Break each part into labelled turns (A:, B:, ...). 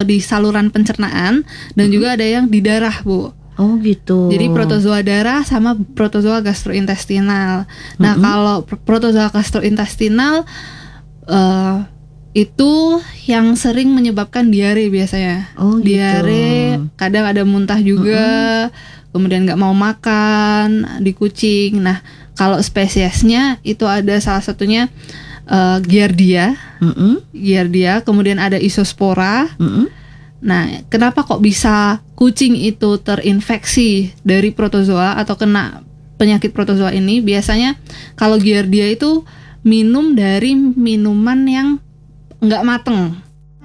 A: di saluran pencernaan dan juga ada yang di darah, Bu.
B: Oh gitu.
A: Jadi protozoa darah sama protozoa gastrointestinal. Nah, kalau protozoa gastrointestinal itu yang sering menyebabkan diare biasanya.
B: Oh gitu.
A: Diare, kadang ada muntah juga, kemudian nggak mau makan di kucing. Nah, kalau spesiesnya itu ada salah satunya Giardia, Giardia, kemudian ada Isospora. Nah, kenapa kok bisa kucing itu terinfeksi dari protozoa atau kena penyakit protozoa ini? Biasanya kalau Giardia itu minum dari minuman yang nggak mateng.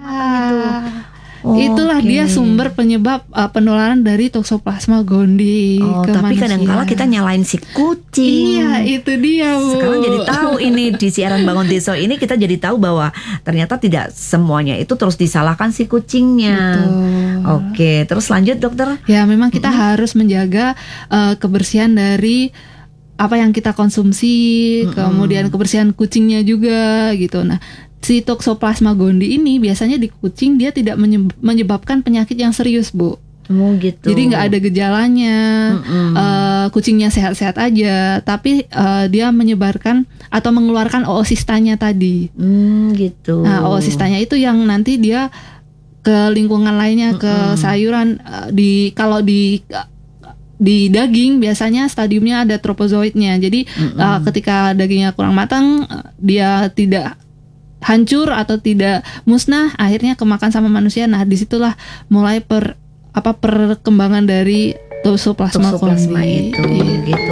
A: Itulah dia sumber penyebab penularan dari Toxoplasma gondii ke
B: tapi
A: manusia.
B: kadang-kala kita nyalain si kucing.
A: Iya, itu dia, Bu.
B: Sekarang jadi tahu ini di siaran Bangun Desa ini kita jadi tahu bahwa ternyata tidak semuanya itu terus disalahkan si kucingnya.
A: Betul.
B: Oke, terus lanjut dokter.
A: Ya, memang kita harus menjaga kebersihan dari apa yang kita konsumsi, kemudian kebersihan kucingnya juga gitu. Nah, si Toxoplasma gondii ini biasanya di kucing dia tidak menyebabkan penyakit yang serius, Bu.
B: Oh gitu.
A: Jadi nggak ada gejalanya, kucingnya sehat-sehat aja, tapi dia menyebarkan atau mengeluarkan oosistanya tadi.
B: Gitu.
A: Nah, oosistanya itu yang nanti dia ke lingkungan lainnya, ke sayuran. Kalau di daging biasanya stadiumnya ada tropozoitnya. Jadi ketika dagingnya kurang matang, dia tidak hancur atau tidak musnah, akhirnya kemakan sama manusia. Nah, disitulah mulai perkembangan dari Toxoplasma gondii
B: itu gitu.